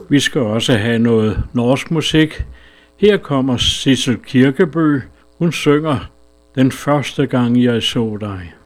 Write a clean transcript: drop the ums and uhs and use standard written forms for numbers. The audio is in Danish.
Vi skal også have noget norsk musik. Her kommer Sissel Kyrkjebø. Hun synger Den første gang jeg så dig.